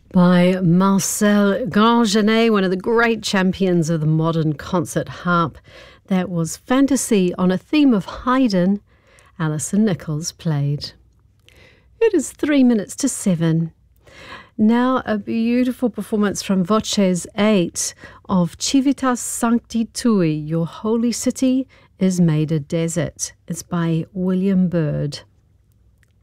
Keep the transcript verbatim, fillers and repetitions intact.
by Marcel Grandjeannet, one of the great champions of the modern concert harp. That was Fantasy on a theme of Haydn. Alison Nichols played. It is three minutes to seven. Now a beautiful performance from Voces eight of Civitas Sancti Tui, Your Holy City is Made a Desert. It's by William Byrd.